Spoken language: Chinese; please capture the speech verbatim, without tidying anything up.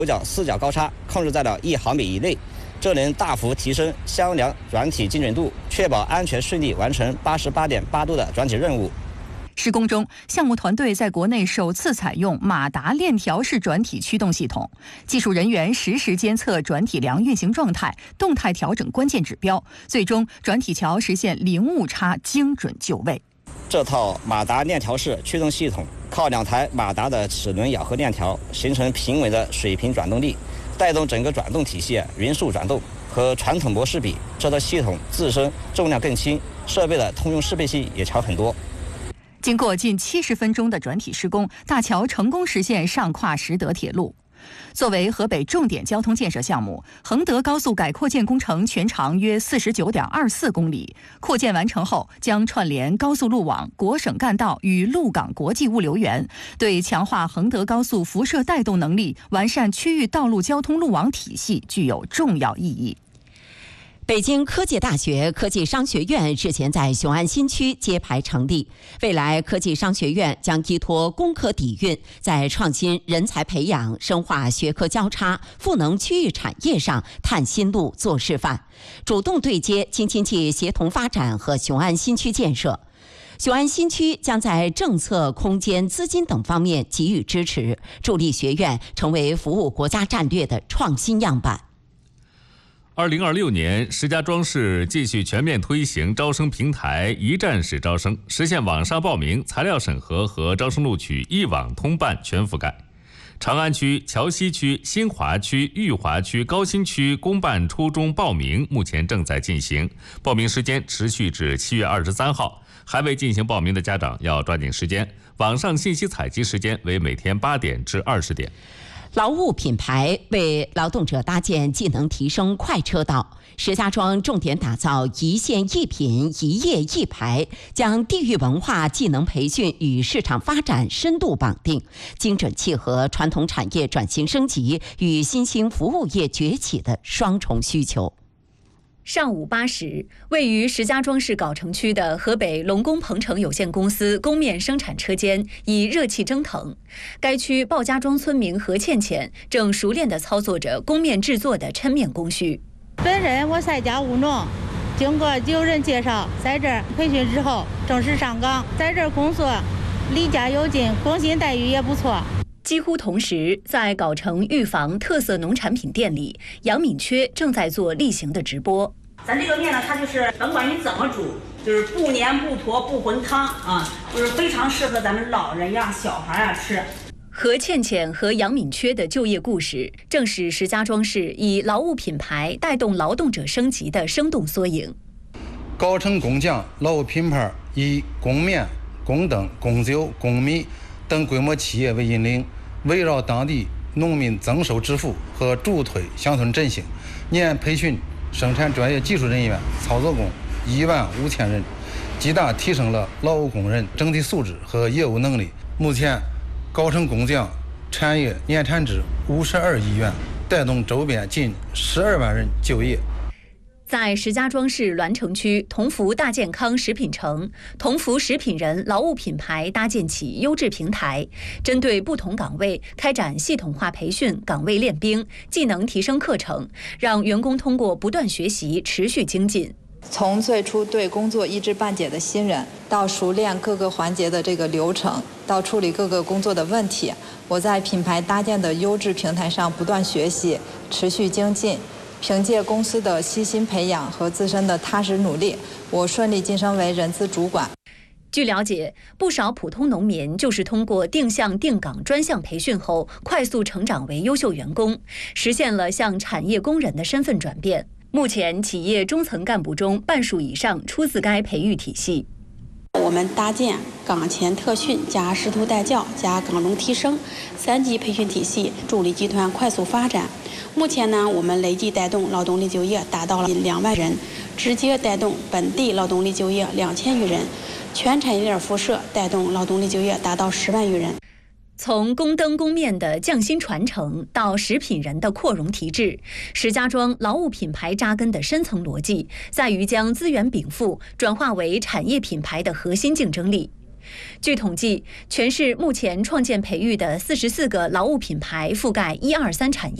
有角四角高差控制在了一毫米以内，这能大幅提升箱梁转体精准度，确保安全顺利完成八十八点八度的转体任务。 施工中，项目团队在国内首次采用马达链条式转体驱动系统，技术人员实时监测转体梁运行状态，动态调整关键指标，最终转体桥实现零误差精准就位。 这套马达链条式驱动系统靠两台马达的齿轮咬合链条形成平稳的水平转动力，带动整个转动体系匀速转动。和传统模式比，这套系统自身重量更轻，设备的通用适配性也强很多。 经过近七十分钟的转体施工，大桥成功实现上跨实德铁路。作为河北重点交通建设项目，衡德高速改扩建工程全长约四十九点二四公里，扩建完成后将串联高速路网、国省干道与陆港国际物流园，对强化衡德高速辐射带动能力、完善区域道路交通路网体系具有重要意义。 北京科技大学科技商学院日前在雄安新区揭牌成立，未来科技商学院将依托工科底蕴，在创新人才培养、深化学科交叉、赋能区域产业上探新路、做示范，主动对接京津冀协同发展和雄安新区建设。雄安新区将在政策、空间、资金等方面给予支持，助力学院成为服务国家战略的创新样板。 二零二六年，石家庄市继续全面推行招生平台一站式招生，实现网上报名、材料审核和招生录取一网通办全覆盖。长安区、桥西区、新华区、裕华区、高新区公办初中报名目前正在进行，报名时间持续至七月二十三号。还未进行报名的家长要抓紧时间，网上信息采集时间为每天八点至二十点。 劳务品牌为劳动者搭建技能提升快车道，石家庄重点打造一线一品一业一牌，将地域文化技能培训与市场发展深度绑定，精准契合传统产业转型升级与新兴服务业崛起的双重需求。 上午八时，位于石家庄市藁城区的河北龙工鹏程有限公司工面生产车间已热气蒸腾。该区鲍家庄村民何倩倩正熟练地操作着工面制作的抻面工序。 本人我在家务农，经过有人介绍，在这儿培训之后正式上岗，在这儿工作离家又近，工薪待遇也不错。 几乎同时，在藁城裕房特色农产品店里，杨敏缺正在做例行的直播。 咱这个面呢，它就是甭管你怎么煮，就是不黏不坨不浑汤啊，就是非常适合咱们老人呀、小孩呀吃。 何倩倩和杨敏缺的就业故事，正是石家庄市以劳务品牌带动劳动者升级的生动缩影。 藁城工匠劳务品牌以工面、工灯、工酒、工米等规模企业为引领，围绕当地农民增收致富和助推乡村振兴，年培训生产专业技术人员、操作工一万五千人，极大提升了劳务工人整体素质和业务能力。目前，藁城工匠产业年产值五十二亿元，带动周边近十二万人就业。 在石家庄市栾城区同福大健康食品城，同福食品人劳务品牌搭建起优质平台，针对不同岗位开展系统化培训、岗位练兵、技能提升课程，让员工通过不断学习持续精进。 从最初对工作一知半解的新人，到熟练各个环节的这个流程，到处理各个工作的问题，我在品牌搭建的优质平台上不断学习，持续精进。凭借公司的悉心培养和自身的踏实努力，我顺利晋升为人资主管。 据了解，不少普通农民就是通过定向定岗专项培训后，快速成长为优秀员工，实现了向产业工人的身份转变。目前，企业中层干部中半数以上出自该培育体系。 我们搭建岗前特训加师徒带教加岗中提升三级培训体系，助力集团快速发展。目前呢，我们累计带动劳动力就业达到了两万人，直接带动本地劳动力就业两千余人，全产业链辐射带动劳动力就业达到十万余人。 从工灯工面的匠心传承到食品人的扩容提质，石家庄劳务品牌扎根的深层逻辑在于将资源禀赋转化为产业品牌的核心竞争力。 据统计，全市目前创建培育的四十四个劳务品牌覆盖一二三产业。